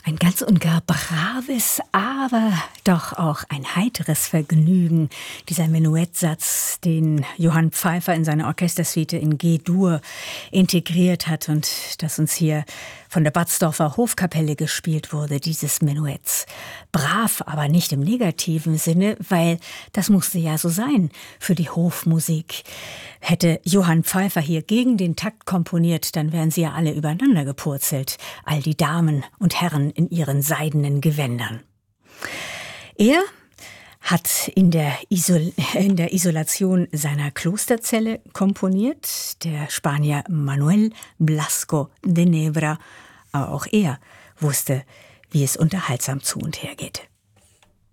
Ein ganz und gar braves, aber doch auch ein heiteres Vergnügen. Dieser Menuettsatz, den Johann Pfeiffer in seiner Orchestersuite in G-Dur integriert hat und das uns hier von der Batzdorfer Hofkapelle gespielt wurde, dieses Menuetts. Brav, aber nicht im negativen Sinne, weil das musste ja so sein für die Hofmusik. Hätte Johann Pfeiffer hier gegen den Takt komponiert, dann wären sie ja alle übereinander gepurzelt, all die Damen und Herren in ihren seidenen Gewändern. Er hat in der Isolation seiner Klosterzelle komponiert, der Spanier Manuel Blasco de Nebra. Aber auch er wusste, wie es unterhaltsam zu und her geht.